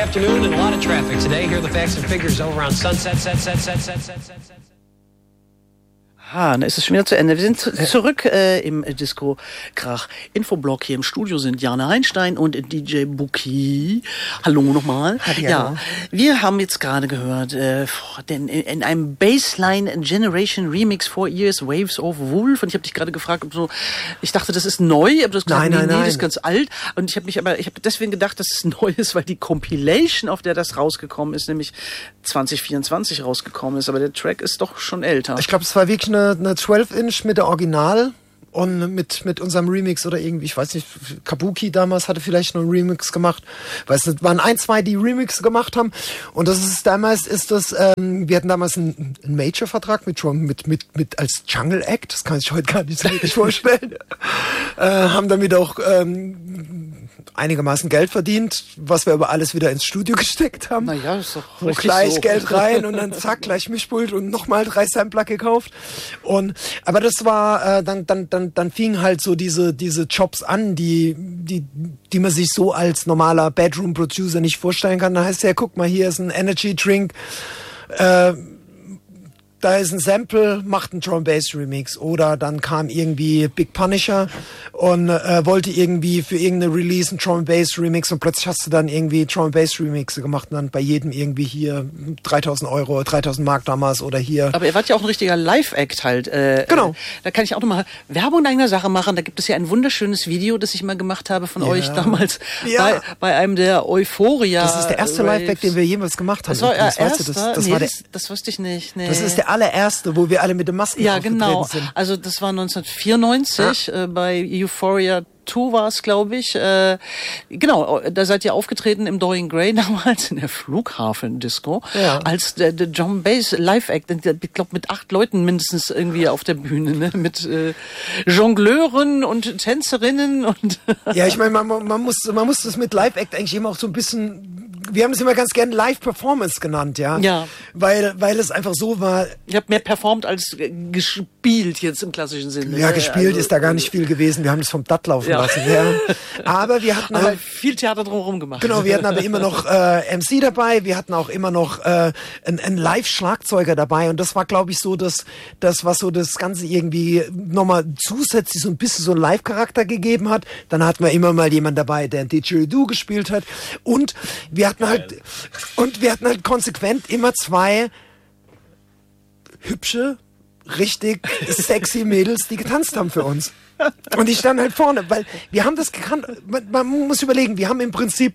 Afternoon and a lot of traffic today. Here are the facts and figures over on Sunset. Dann ist es schon wieder zu Ende. Wir sind zurück im Disco-Krach. Infoblock hier im Studio sind Jana Einstein und DJ Buki. Hallo nochmal. Ja, wir haben jetzt gerade gehört, in einem Baseline Generation Remix 4 Years Waves of Wolf. Und ich habe dich gerade gefragt, ich dachte, das ist neu, aber du hast gesagt, nee, das ist ganz alt. Und ich habe deswegen gedacht, dass es neu ist, weil die Compilation, auf der das rausgekommen ist, nämlich 2024 rausgekommen ist. Aber der Track ist doch schon älter. Ich glaube, es war wirklich eine 12-Inch mit der Original und mit unserem Remix oder irgendwie, ich weiß nicht, Kabuki damals hatte vielleicht noch einen Remix gemacht. Weiß nicht, waren 1, 2, die Remix gemacht haben. Und das ist damals, wir hatten damals einen Major-Vertrag mit als Jungle Act, das kann ich heute gar nicht so wirklich vorstellen. Haben damit auch einigermaßen Geld verdient, was wir aber alles wieder ins Studio gesteckt haben. Naja, ist doch so gleich so. Geld rein und dann zack, gleich Mischpult und nochmal 3 Sampler gekauft. Aber das war, dann fingen halt so diese Jobs an, die man sich so als normaler Bedroom-Producer nicht vorstellen kann. Da heißt ja, guck mal, hier ist ein Energy Drink, da ist ein Sample, macht einen Drum-Bass-Remix. Oder dann kam irgendwie Big Punisher und wollte irgendwie für irgendeine Release einen Drum-Bass-Remix und plötzlich hast du dann irgendwie Drum-Bass-Remixe gemacht und dann bei jedem irgendwie hier 3.000 Euro, 3.000 Mark damals oder hier. Aber ihr wart ja auch ein richtiger Live-Act halt. Genau. Da kann ich auch nochmal Werbung in eigener Sache machen. Da gibt es ja ein wunderschönes Video, das ich mal gemacht habe von euch damals bei einem der Euphoria. Das ist der erste Live-Act, den wir jemals gemacht haben. Das wusste ich nicht. Nee. Das ist der allererste, wo wir alle mit den Masken aufgetreten sind. Also das war 1994 bei Euphoria 2 war es, glaube ich. Genau, da seid ihr aufgetreten im Dorian Gray damals in der Flughafen-Disco als der Drum Bass Live-Act. Ich glaube mit 8 Leuten mindestens irgendwie auf der Bühne, ne? Mit Jongleuren und Tänzerinnen und ja, ich meine, man muss das mit Live-Act eigentlich immer auch so ein bisschen. Wir haben es immer ganz gerne Live-Performance genannt, ja. Weil es einfach so war. Ich habe mehr performt als gespielt jetzt im klassischen Sinne. Ja, gespielt ist da gar nicht viel gewesen. Wir haben das vom DAT laufen lassen. Ja. Aber wir hatten halt viel Theater drumherum gemacht. Genau, wir hatten aber immer noch MC dabei. Wir hatten auch immer noch einen Live-Schlagzeuger dabei. Und das war, glaube ich, so das, was so das Ganze irgendwie nochmal zusätzlich so ein bisschen so einen Live-Charakter gegeben hat. Dann hatten wir immer mal jemand dabei, der ein Didgeridoo gespielt hat. Und wir hatten halt konsequent immer 2 hübsche, richtig sexy Mädels, die getanzt haben für uns. Und die standen halt vorne, weil wir haben das gekannt. Man muss überlegen, wir haben im Prinzip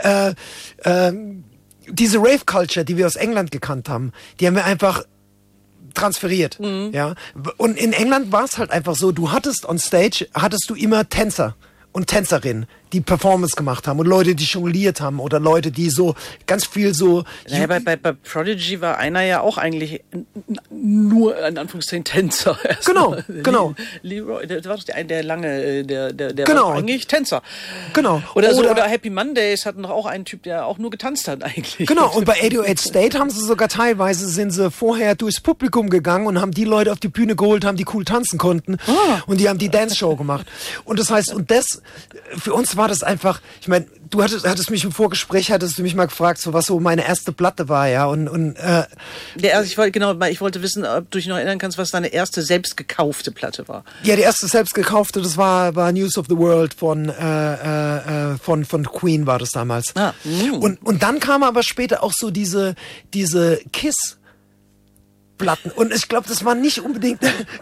diese Rave-Culture, die wir aus England gekannt haben, die haben wir einfach transferiert. Ja. Und in England war es halt einfach so, du hattest on stage, immer Tänzer und Tänzerinnen, die Performance gemacht haben und Leute, die jongliert haben oder Leute, die so ganz viel so... Naja, bei Prodigy war einer ja auch eigentlich nur, in Anführungszeichen, Tänzer. Genau. Leroy, der war doch der lange, der genau. war eigentlich Tänzer. Genau. Oder Happy Mondays hatten doch auch einen Typ, der auch nur getanzt hat eigentlich. Genau, und bei 808 State haben sie sogar teilweise, sind sie vorher durchs Publikum gegangen und haben die Leute auf die Bühne geholt haben, die cool tanzen konnten. Und die haben die Dance-Show gemacht. Und das heißt, für uns war das einfach, ich meine, du hattest mich im Vorgespräch, hattest du mich mal gefragt, so was so meine erste Platte war, ja, ich wollte wissen, ob du dich noch erinnern kannst, was deine erste selbst gekaufte Platte war. Ja, die erste selbst gekaufte, das war News of the World von Queen war das damals. Und dann kam aber später auch so diese Kiss Platten. Und ich glaube, das war nicht unbedingt.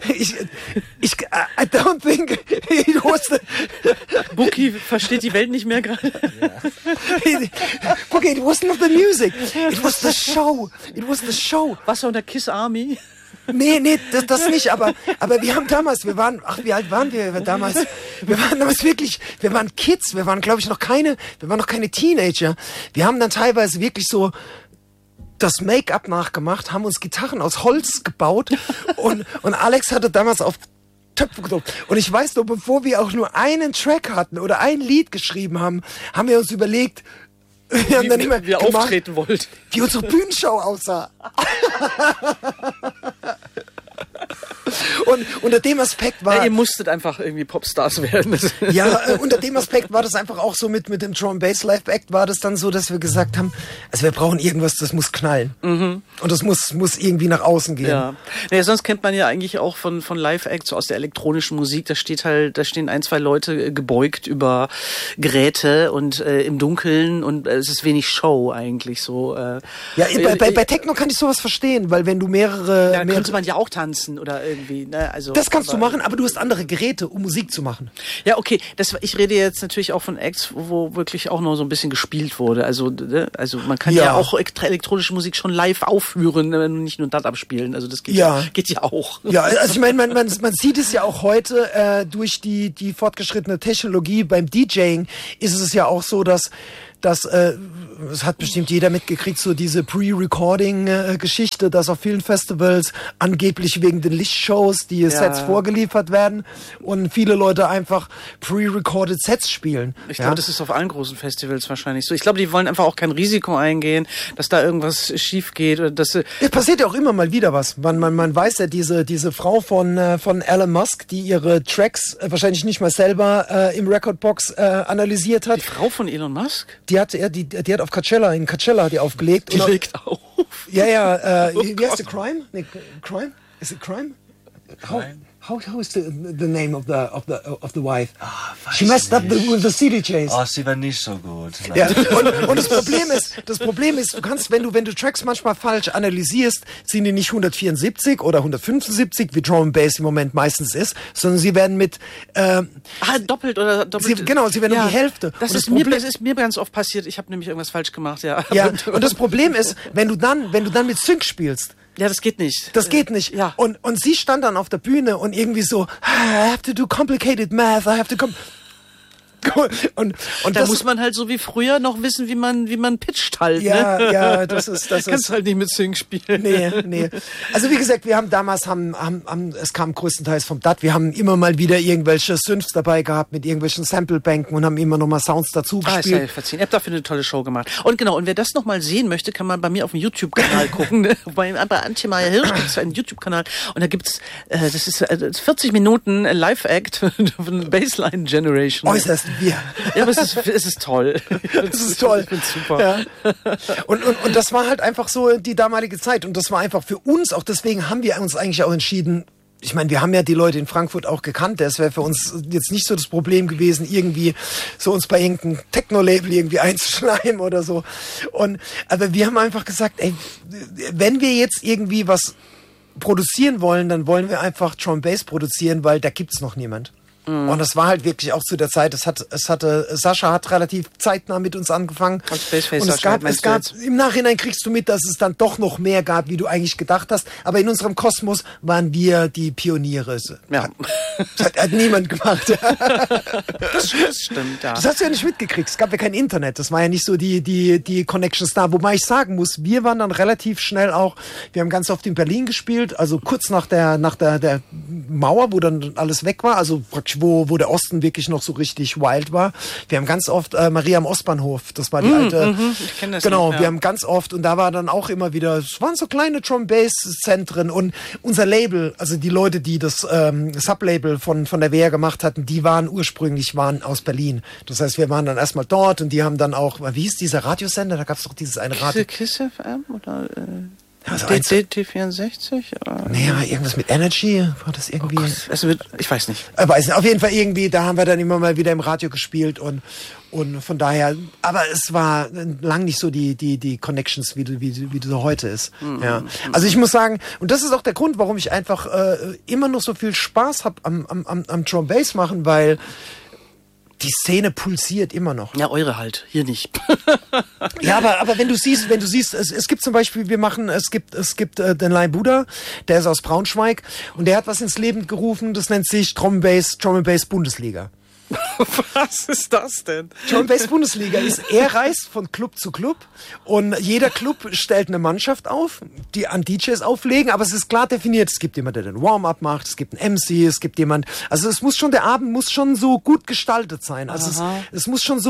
I don't think it was the. Buki versteht die Welt nicht mehr gerade. Buki, it wasn't the music. It was the show. Was war unter Kiss Army? Nee, das nicht, aber wir haben damals, wie alt waren wir damals? Wir waren damals wirklich, wir waren Kids, wir waren noch keine Teenager. Wir haben dann teilweise wirklich so das Make-up nachgemacht, haben uns Gitarren aus Holz gebaut und Alex hatte damals auf Töpfe gedruckt. Und ich weiß noch, bevor wir auch nur einen Track hatten oder ein Lied geschrieben haben, haben wir uns überlegt, wie wir auftreten wollten. Wie unsere Bühnenshow aussah. Und unter dem Aspekt war... Ja, ihr musstet einfach irgendwie Popstars werden. Ja, unter dem Aspekt war das einfach auch so mit dem Drum Bass Live Act war das dann so, dass wir gesagt haben, also wir brauchen irgendwas, das muss knallen. Und das muss irgendwie nach außen gehen. Ja. Naja, sonst kennt man ja eigentlich auch von Live Acts so aus der elektronischen Musik, da stehen ein, zwei Leute gebeugt über Geräte und im Dunkeln und es ist wenig Show eigentlich so. Ja, bei Techno kann ich sowas verstehen, weil wenn du mehrere... könnte man ja auch tanzen oder irgendwie. Ne? Also, das kannst du machen, aber du hast andere Geräte, um Musik zu machen. Ja, okay. Ich rede jetzt natürlich auch von Acts, wo wirklich auch noch so ein bisschen gespielt wurde. Also man kann ja auch elektronische Musik schon live aufführen, nicht nur das abspielen. Also das geht ja auch. Ja, also ich meine, man sieht es ja auch heute durch die fortgeschrittene Technologie beim DJing ist es ja auch so, dass es hat bestimmt jeder mitgekriegt, so diese Pre-Recording-Geschichte, dass auf vielen Festivals angeblich wegen den Lichtshows die Sets vorgeliefert werden und viele Leute einfach pre-recorded Sets spielen. Ich glaube, das ist auf allen großen Festivals wahrscheinlich so. Ich glaube, die wollen einfach auch kein Risiko eingehen, dass da irgendwas schief geht. Oder dass es passiert ja auch immer mal wieder was. Man weiß ja, diese Frau von Elon Musk, die ihre Tracks wahrscheinlich nicht mal selber im Recordbox analysiert hat. Die Frau von Elon Musk? Die hat auf Coachella hat die aufgelegt. Die legt auf. Ja, wie heißt der Crime? Nee, Crime? Is it Crime? How is the name of the wife? She messed up with the CD chase. Sie war nicht so gut. Ja, und das Problem ist, du kannst, wenn du Tracks manchmal falsch analysierst, sind die nicht 174 oder 175, wie Drum and Bass im Moment meistens ist, sondern sie werden mit doppelt oder doppelt. Sie werden um die Hälfte. Das ist mir ganz oft passiert. Ich habe nämlich irgendwas falsch gemacht, ja. Ja, und das Problem ist, wenn du dann mit Sync spielst, ja, das geht nicht. Das geht nicht. Ja. Und sie stand dann auf der Bühne und irgendwie so, I have to do complicated math, I have to und da muss man halt so wie früher noch wissen, wie man pitcht halt. Ja, ne? Ja, das ist. Kannst halt nicht mit Sync spielen. Nee. Also wie gesagt, wir haben damals es kam größtenteils vom DAT. Wir haben immer mal wieder irgendwelche Synths dabei gehabt mit irgendwelchen Samplebanken und haben immer noch mal Sounds dazu gespielt. Ist ja verziehen. Ihr habt dafür eine tolle Show gemacht. Und genau, und wer das noch mal sehen möchte, kann man bei mir auf dem YouTube-Kanal gucken. Ne? Bei Antje Meyer-Hirsch gibt es einen YouTube-Kanal und da gibt's, das ist 40 Minuten Live-Act von Bassline Generation. Äußerst wir. Ja, aber es ist toll. Es ist toll. Ich find's super. Ja. Und das war halt einfach so die damalige Zeit. Und das war einfach für uns, auch deswegen haben wir uns eigentlich auch entschieden, ich meine, wir haben ja die Leute in Frankfurt auch gekannt. Das wäre für uns jetzt nicht so das Problem gewesen, irgendwie so uns bei irgendeinem Techno-Label irgendwie einzuschleimen oder so. Aber wir haben einfach gesagt, ey, wenn wir jetzt irgendwie was produzieren wollen, dann wollen wir einfach Drum Bass produzieren, weil da gibt's noch niemand. Und das war halt wirklich auch zu der Zeit, Sascha hat relativ zeitnah mit uns angefangen. Und es gab, im Nachhinein kriegst du mit, dass es dann doch noch mehr gab, wie du eigentlich gedacht hast. Aber in unserem Kosmos waren wir die Pioniere. Ja. Das hat niemand gemacht. Das stimmt, ja. Das hast du ja nicht mitgekriegt. Es gab ja kein Internet. Das war ja nicht so die Connections da. Wobei ich sagen muss, wir waren dann relativ schnell auch, wir haben ganz oft in Berlin gespielt, also kurz nach der Mauer, wo dann alles weg war, also praktisch wo der Osten wirklich noch so richtig wild war. Wir haben ganz oft Maria am Ostbahnhof, das war die alte. Ich kenn das genau, noch, ja. Wir haben ganz oft und da war dann auch immer wieder, es waren so kleine Drum-Bass-Zentren und unser Label, also die Leute, die das Sublabel von der WR gemacht hatten, die waren ursprünglich aus Berlin. Das heißt, wir waren dann erstmal dort und die haben dann auch, wie hieß dieser Radiosender? Da gab es doch dieses eine Radio. Kiss FM oder also DT64? Nee, aber irgendwas mit Energy war das irgendwie. Ich weiß nicht. Weiß nicht. Auf jeden Fall irgendwie, da haben wir dann immer mal wieder im Radio gespielt und von daher, aber es war lang nicht so die Connections, wie du so heute ist. Ja. Also ich muss sagen, und das ist auch der Grund, warum ich einfach immer noch so viel Spaß habe am Drum Bass machen, weil die Szene pulsiert immer noch. Ja, eure halt, hier nicht. Ja, aber wenn du siehst, es gibt zum Beispiel, es gibt den Lai Buddha, der ist aus Braunschweig und der hat was ins Leben gerufen, das nennt sich Drum and Bass Bundesliga. Was ist das denn? Drum Bass Bundesliga ist, er reist von Club zu Club und jeder Club stellt eine Mannschaft auf, die an DJs auflegen, aber es ist klar definiert, es gibt jemand, der den Warm-up macht, es gibt einen MC, es gibt jemand, also der Abend muss schon so gut gestaltet sein, also es muss schon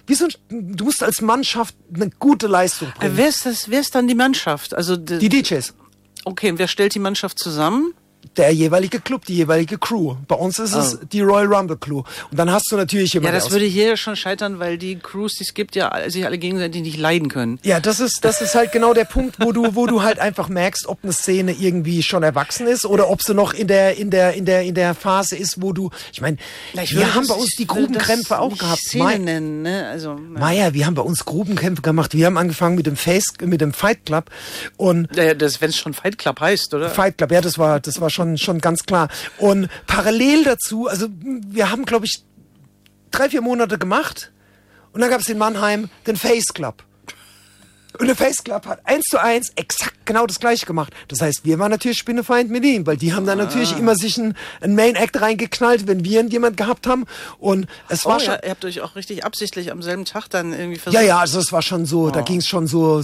du musst als Mannschaft eine gute Leistung bringen. Wer ist dann die Mannschaft? Also die DJs. Okay, und wer stellt die Mannschaft zusammen? der jeweilige Club, die jeweilige Crew. Bei uns ist es die Royal Rumble Crew. Und dann hast du natürlich jemanden. Ja, das würde hier schon scheitern, weil die Crews, die es gibt, ja sich alle gegenseitig nicht leiden können. Ja, das ist halt genau der Punkt, wo du halt einfach merkst, ob eine Szene irgendwie schon erwachsen ist oder ob sie noch in der Phase ist, wo du, ich meine, wir haben bei uns die Grubenkrämpfe auch gehabt. Szene nennen, ne? Also, Maja, wir haben bei uns Grubenkämpfe gemacht. Wir haben angefangen mit dem Fight Club und wenn es schon Fight Club heißt, oder? Fight Club, ja, das war schon ganz klar. Und parallel dazu, also wir haben, glaube ich, 3-4 Monate gemacht und dann gab es in Mannheim den Face Club. Und der Face Club hat 1:1 exakt genau das Gleiche gemacht. Das heißt, wir waren natürlich Spinnefeind mit ihm, weil die haben dann natürlich immer sich einen Main Act reingeknallt, wenn wir jemand gehabt haben. Und es war schon. Ihr habt euch auch richtig absichtlich am selben Tag dann irgendwie versucht. Ja, also es war schon so, da ging es schon so,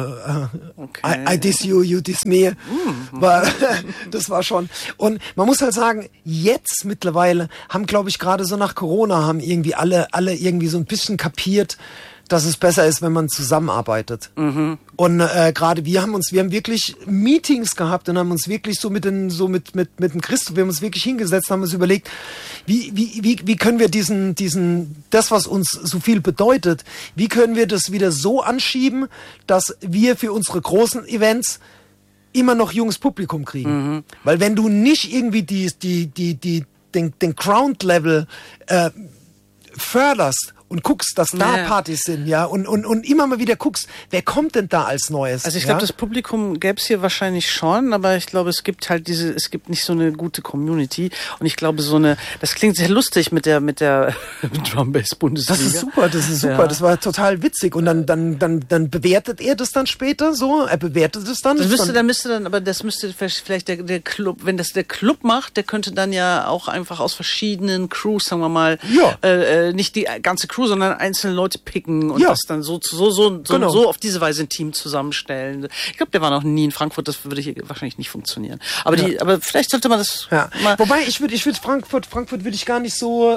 okay. I diss you, you diss me. Das war schon. Und man muss halt sagen, jetzt mittlerweile haben, glaube ich, gerade so nach Corona haben irgendwie alle irgendwie so ein bisschen kapiert, dass es besser ist, wenn man zusammenarbeitet. Mhm. Und gerade wir haben wirklich Meetings gehabt und haben uns wirklich mit dem Christoph, wir haben uns wirklich hingesetzt, haben uns überlegt, wie können wir das, was uns so viel bedeutet, wie können wir das wieder so anschieben, dass wir für unsere großen Events immer noch junges Publikum kriegen. Mhm. Weil wenn du nicht irgendwie den Ground-Level förderst und guckst, dass da Partys sind, ja, und immer mal wieder guckst, wer kommt denn da als Neues? Also ich glaube, das Publikum gäbe es hier wahrscheinlich schon, aber ich glaube, es gibt halt es gibt nicht so eine gute Community und ich glaube das klingt sehr lustig mit der Drum Bass Bundesliga. Das ist super, ja. Das war total witzig und dann bewertet er das dann später so, er bewertet es dann. Das müsste vielleicht der Club, wenn das der Club macht, der könnte dann ja auch einfach aus verschiedenen Crews, sagen wir mal, nicht die ganze Crew, sondern einzelne Leute picken und das dann so auf diese Weise ein Team zusammenstellen. Ich glaube, der war noch nie in Frankfurt, das würde hier wahrscheinlich nicht funktionieren. Aber aber vielleicht sollte man das mal... Wobei, ich würde Frankfurt würde ich gar nicht so...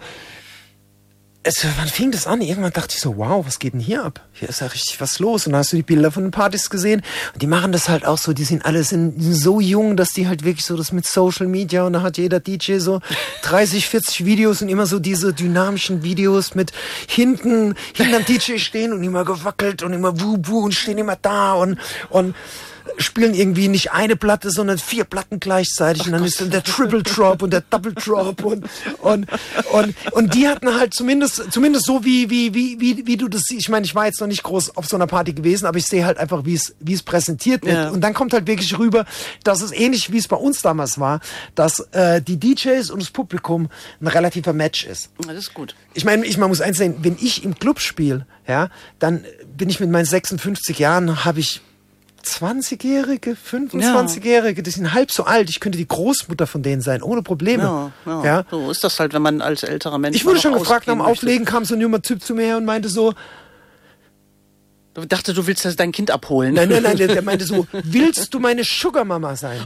wann fing das an? Irgendwann dachte ich so, wow, was geht denn hier ab? Hier ist ja richtig was los. Und dann hast du die Bilder von den Partys gesehen. Und die machen das halt auch so, die sind so jung, dass die halt wirklich so das mit Social Media und da hat jeder DJ so 30, 40 Videos und immer so diese dynamischen Videos mit hinten am DJ stehen und immer gewackelt und immer wuh und stehen immer da und spielen irgendwie nicht eine Platte, sondern 4 Platten gleichzeitig. Und dann ist dann der Triple Drop und der Double Drop und die hatten halt zumindest so wie du das siehst. Ich meine, ich war jetzt noch nicht groß auf so einer Party gewesen, aber ich sehe halt einfach, wie es präsentiert wird. Ja. Und dann kommt halt wirklich rüber, dass es ähnlich wie es bei uns damals war, dass die DJs und das Publikum ein relativer Match ist. Das ist gut. Ich meine, man muss eins sehen, wenn ich im Club spiele, ja, dann bin ich mit meinen 56 Jahren, habe ich 20-Jährige, 25-Jährige, die sind halb so alt. Ich könnte die Großmutter von denen sein, ohne Probleme. Ja. So ist das halt, wenn man als älterer Mensch... Ich wurde schon gefragt, nach dem Auflegen kam so ein junger Typ zu mir her und meinte so... Ich dachte, du willst dein Kind abholen. Nein, der meinte so, willst du meine Sugar-Mama sein?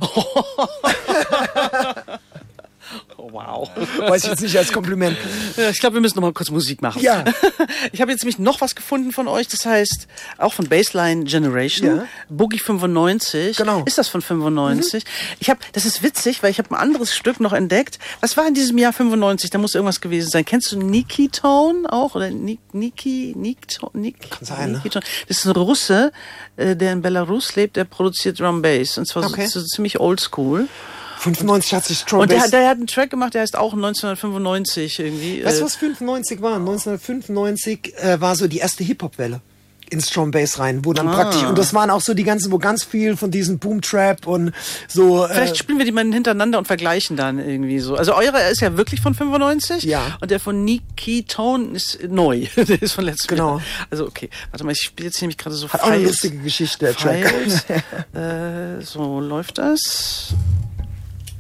Wow. Weiß ich jetzt nicht als Kompliment. Ich glaube, wir müssen noch mal kurz Musik machen. Ja. Ich habe jetzt nämlich noch was gefunden von euch, das heißt, auch von Baseline Generation, Boogie 95. Genau. Ist das von 95? Das ist witzig, weil ich habe ein anderes Stück noch entdeckt. Was war in diesem Jahr 95? Da muss irgendwas gewesen sein. Kennst du Nicky Tone auch? Oder Nicky Tone? Kann sein, ne? Das ist ein Russe, der in Belarus lebt, der produziert Drum Bass. Und zwar so ziemlich oldschool. 95 hat sich Drum Bass... Und der hat einen Track gemacht, der heißt auch 1995 irgendwie. Weißt du, was 95 war? 1995 war so die erste Hip-Hop-Welle ins Drum Bass rein, wo dann praktisch, und das waren auch so die ganzen, wo ganz viel von diesen Boom-Trap und so... Vielleicht spielen wir die mal hintereinander und vergleichen dann irgendwie so. Also eure ist ja wirklich von 95 und der von Nicky Tone ist neu. Der ist von letztem Jahr. Also okay, warte mal, ich spiele jetzt nämlich gerade so Hat auch eine lustige Geschichte, der Track. So läuft das.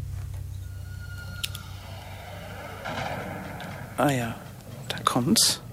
Ah ja, da kommt's.